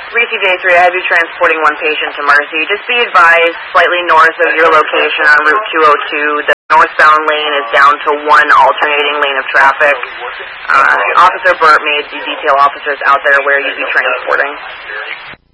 3CJ3, I have you transporting one patient to Mercy. Just be advised, slightly north of your location on Route 202, the northbound lane is down to one alternating lane of traffic. Officer Burt made the detail officers out there where you'd be transporting.